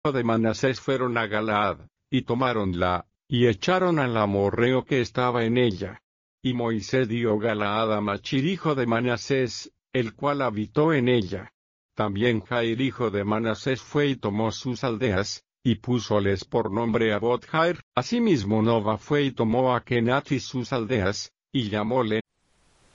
de Manasés fueron a Galaad, y tomáronla, y echaron al amorreo que estaba en ella. Y Moisés dio Galaad a Machir hijo de Manasés, el cual habitó en ella. También Jair hijo de Manasés fue y tomó sus aldeas, y púsoles por nombre Abot Jair. Asimismo Nova fue y tomó a Kenat y sus aldeas, y llamóle